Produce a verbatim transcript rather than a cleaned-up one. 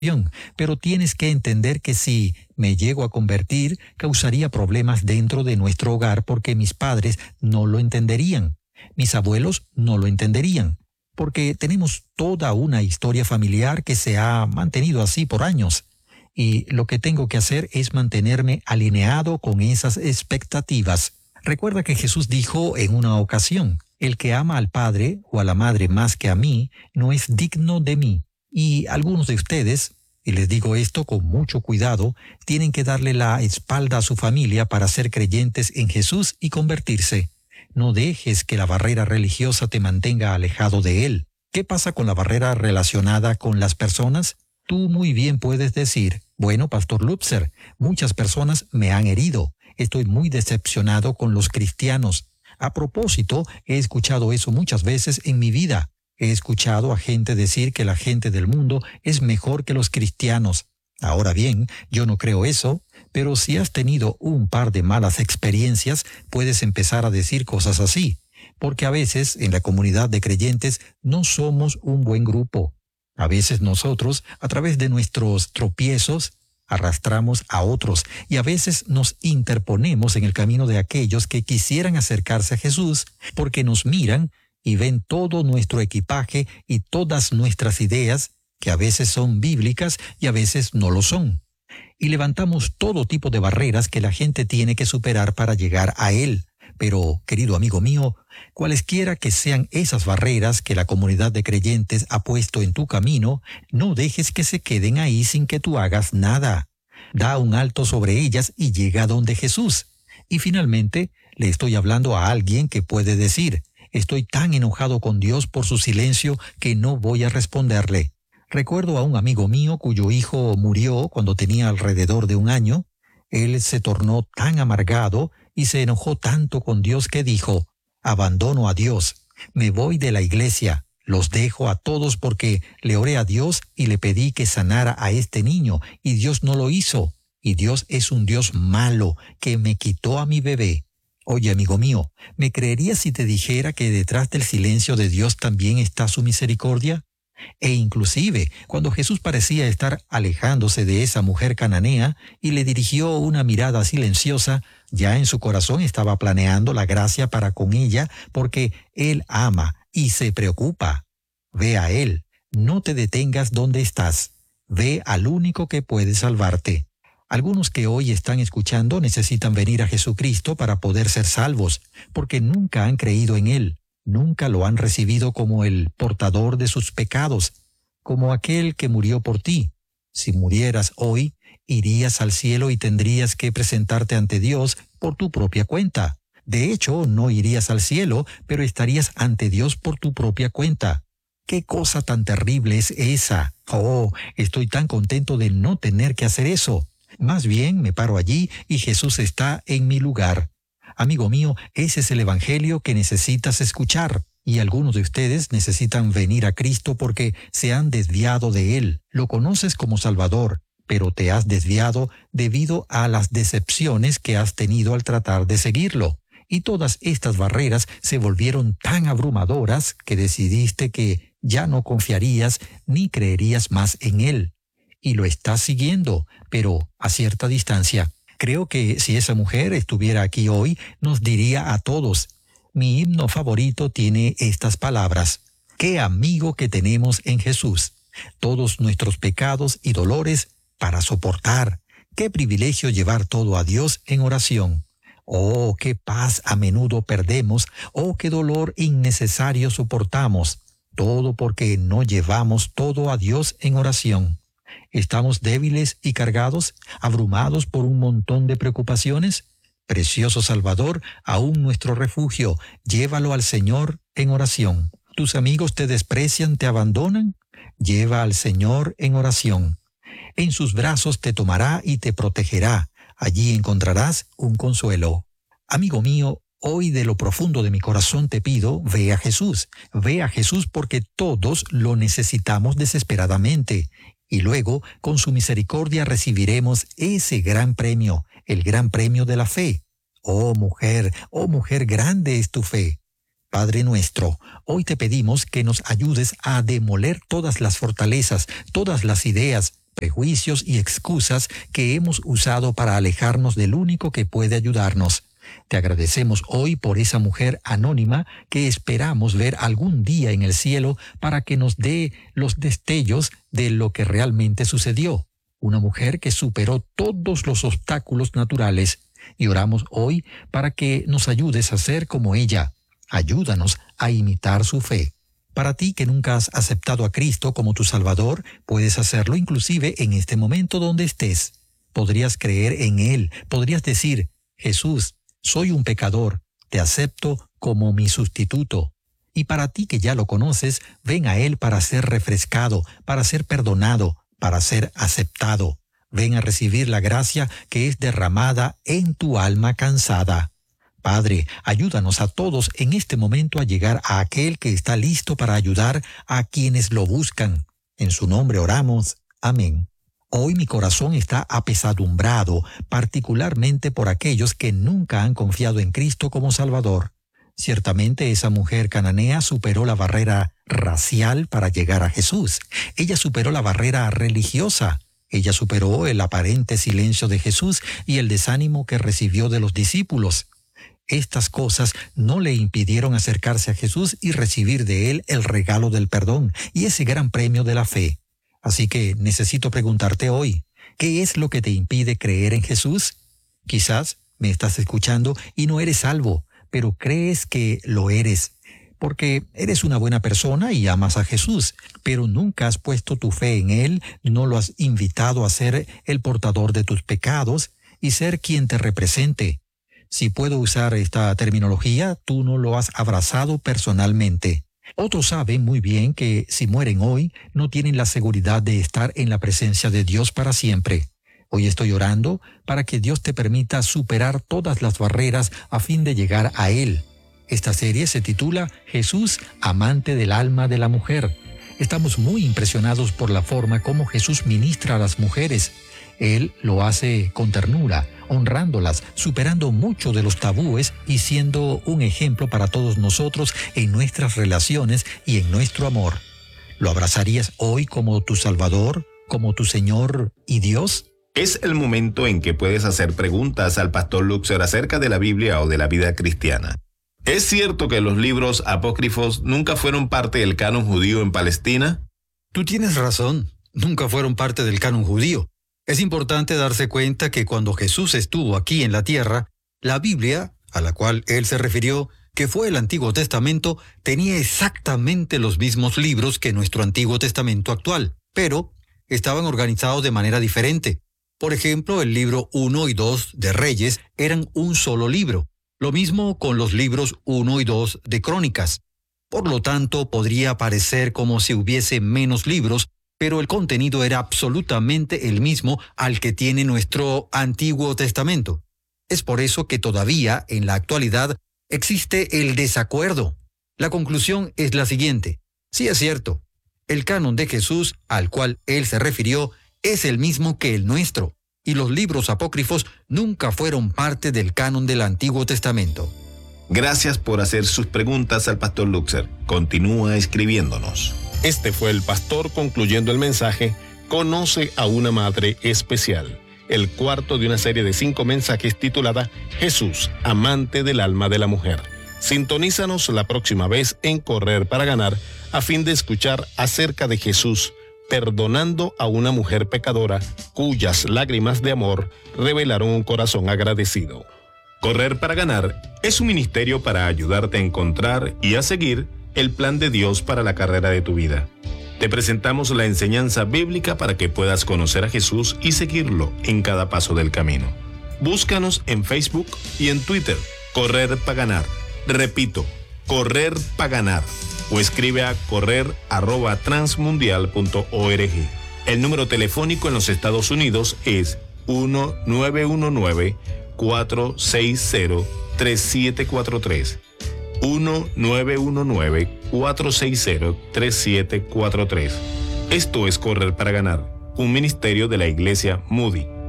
pero tienes que entender que si me llego a convertir, causaría problemas dentro de nuestro hogar porque mis padres no lo entenderían, mis abuelos no lo entenderían, porque tenemos toda una historia familiar que se ha mantenido así por años. Y lo que tengo que hacer es mantenerme alineado con esas expectativas. Recuerda que Jesús dijo en una ocasión, el que ama al padre o a la madre más que a mí, no es digno de mí. Y algunos de ustedes, y les digo esto con mucho cuidado, tienen que darle la espalda a su familia para ser creyentes en Jesús y convertirse. No dejes que la barrera religiosa te mantenga alejado de Él. ¿Qué pasa con la barrera relacionada con las personas? Tú muy bien puedes decir, bueno, Pastor Lutzer, muchas personas me han herido. Estoy muy decepcionado con los cristianos. A propósito, he escuchado eso muchas veces en mi vida. He escuchado a gente decir que la gente del mundo es mejor que los cristianos. Ahora bien, yo no creo eso, pero si has tenido un par de malas experiencias, puedes empezar a decir cosas así, porque a veces en la comunidad de creyentes no somos un buen grupo. A veces nosotros, a través de nuestros tropiezos, arrastramos a otros y a veces nos interponemos en el camino de aquellos que quisieran acercarse a Jesús porque nos miran y ven todo nuestro equipaje y todas nuestras ideas, que a veces son bíblicas y a veces no lo son. Y levantamos todo tipo de barreras que la gente tiene que superar para llegar a Él. Pero, querido amigo mío, cualesquiera que sean esas barreras que la comunidad de creyentes ha puesto en tu camino, no dejes que se queden ahí sin que tú hagas nada. Da un alto sobre ellas y llega donde Jesús. Y finalmente, le estoy hablando a alguien que puede decir, estoy tan enojado con Dios por su silencio que no voy a responderle. Recuerdo a un amigo mío cuyo hijo murió cuando tenía alrededor de un año. Él se tornó tan amargado y se enojó tanto con Dios que dijo, abandono a Dios, me voy de la iglesia, los dejo a todos porque le oré a Dios y le pedí que sanara a este niño y Dios no lo hizo. Y Dios es un Dios malo que me quitó a mi bebé. Oye, amigo mío, ¿me creerías si te dijera que detrás del silencio de Dios también está su misericordia? E inclusive, cuando Jesús parecía estar alejándose de esa mujer cananea y le dirigió una mirada silenciosa, ya en su corazón estaba planeando la gracia para con ella porque Él ama y se preocupa. Ve a Él, no te detengas donde estás. Ve al único que puede salvarte. Algunos que hoy están escuchando necesitan venir a Jesucristo para poder ser salvos, porque nunca han creído en Él. Nunca lo han recibido como el portador de sus pecados, como aquel que murió por ti. Si murieras hoy, irías al cielo y tendrías que presentarte ante Dios por tu propia cuenta. De hecho, no irías al cielo, pero estarías ante Dios por tu propia cuenta. ¿Qué cosa tan terrible es esa? Oh, estoy tan contento de no tener que hacer eso. Más bien, me paro allí y Jesús está en mi lugar. Amigo mío, ese es el evangelio que necesitas escuchar. Y algunos de ustedes necesitan venir a Cristo porque se han desviado de Él. Lo conoces como Salvador, pero te has desviado debido a las decepciones que has tenido al tratar de seguirlo. Y todas estas barreras se volvieron tan abrumadoras que decidiste que ya no confiarías ni creerías más en Él. Y lo estás siguiendo, pero a cierta distancia. Creo que si esa mujer estuviera aquí hoy, nos diría a todos, mi himno favorito tiene estas palabras, qué amigo que tenemos en Jesús, todos nuestros pecados y dolores para soportar, qué privilegio llevar todo a Dios en oración. Oh, qué paz a menudo perdemos, oh, qué dolor innecesario soportamos, todo porque no llevamos todo a Dios en oración. ¿Estamos débiles y cargados, abrumados por un montón de preocupaciones? Precioso Salvador, aún nuestro refugio, llévalo al Señor en oración. ¿Tus amigos te desprecian, te abandonan? Lleva al Señor en oración. En sus brazos te tomará y te protegerá. Allí encontrarás un consuelo. Amigo mío, hoy de lo profundo de mi corazón te pido, ve a Jesús. Ve a Jesús porque todos lo necesitamos desesperadamente. Y luego, con su misericordia, recibiremos ese gran premio, el gran premio de la fe. Oh mujer, oh mujer, grande es tu fe. Padre nuestro, hoy te pedimos que nos ayudes a demoler todas las fortalezas, todas las ideas, prejuicios y excusas que hemos usado para alejarnos del único que puede ayudarnos. Te agradecemos hoy por esa mujer anónima que esperamos ver algún día en el cielo para que nos dé los destellos de lo que realmente sucedió. Una mujer que superó todos los obstáculos naturales. Y oramos hoy para que nos ayudes a ser como ella. Ayúdanos a imitar su fe. Para ti que nunca has aceptado a Cristo como tu Salvador, puedes hacerlo inclusive en este momento donde estés. Podrías creer en Él, podrías decir: Jesús, soy un pecador, te acepto como mi sustituto. Y para ti que ya lo conoces, ven a Él para ser refrescado, para ser perdonado, para ser aceptado. Ven a recibir la gracia que es derramada en tu alma cansada. Padre, ayúdanos a todos en este momento a llegar a aquel que está listo para ayudar a quienes lo buscan. En su nombre oramos. Amén. Hoy mi corazón está apesadumbrado, particularmente por aquellos que nunca han confiado en Cristo como Salvador. Ciertamente esa mujer cananea superó la barrera racial para llegar a Jesús. Ella superó la barrera religiosa. Ella superó el aparente silencio de Jesús y el desánimo que recibió de los discípulos. Estas cosas no le impidieron acercarse a Jesús y recibir de Él el regalo del perdón y ese gran premio de la fe. Así que necesito preguntarte hoy, ¿qué es lo que te impide creer en Jesús? Quizás me estás escuchando y no eres salvo, pero crees que lo eres, porque eres una buena persona y amas a Jesús, pero nunca has puesto tu fe en Él, no lo has invitado a ser el portador de tus pecados y ser quien te represente. Si puedo usar esta terminología, tú no lo has abrazado personalmente. Otros saben muy bien que si mueren hoy, no tienen la seguridad de estar en la presencia de Dios para siempre. Hoy estoy orando para que Dios te permita superar todas las barreras a fin de llegar a Él. Esta serie se titula Jesús, amante del alma de la mujer. Estamos muy impresionados por la forma como Jesús ministra a las mujeres. Él lo hace con ternura, honrándolas, superando mucho de los tabúes y siendo un ejemplo para todos nosotros en nuestras relaciones y en nuestro amor. ¿Lo abrazarías hoy como tu Salvador, como tu Señor y Dios? Es el momento en que puedes hacer preguntas al pastor Luxer acerca de la Biblia o de la vida cristiana. ¿Es cierto que los libros apócrifos nunca fueron parte del canon judío en Palestina? Tú tienes razón, nunca fueron parte del canon judío. Es importante darse cuenta que cuando Jesús estuvo aquí en la tierra, la Biblia, a la cual Él se refirió, que fue el Antiguo Testamento, tenía exactamente los mismos libros que nuestro Antiguo Testamento actual, pero estaban organizados de manera diferente. Por ejemplo, el libro uno y dos de Reyes eran un solo libro. Lo mismo con los libros uno y dos de Crónicas. Por lo tanto, podría parecer como si hubiese menos libros, pero el contenido era absolutamente el mismo al que tiene nuestro Antiguo Testamento. Es por eso que todavía, en la actualidad, existe el desacuerdo. La conclusión es la siguiente. Sí es cierto, el canon de Jesús, al cual Él se refirió, es el mismo que el nuestro, y los libros apócrifos nunca fueron parte del canon del Antiguo Testamento. Gracias por hacer sus preguntas al pastor Luxer. Continúa escribiéndonos. Este fue el pastor concluyendo el mensaje Conoce a una madre especial, el cuarto de una serie de cinco mensajes titulada Jesús, amante del alma de la mujer. Sintonízanos la próxima vez en Correr para Ganar a fin de escuchar acerca de Jesús perdonando a una mujer pecadora cuyas lágrimas de amor revelaron un corazón agradecido. Correr para Ganar es un ministerio para ayudarte a encontrar y a seguir el plan de Dios para la carrera de tu vida. Te presentamos la enseñanza bíblica para que puedas conocer a Jesús y seguirlo en cada paso del camino. Búscanos en Facebook y en Twitter, Correr para Ganar. Repito, Correr para Ganar. O escribe a correr arroba transmundial punto org. El número telefónico en los Estados Unidos es uno nueve uno nueve, cuatro seis cero, tres siete cuatro tres. uno nueve uno nueve, cuatro seis cero, tres siete cuatro tres. Esto es Correr para Ganar, un ministerio de la Iglesia Moody.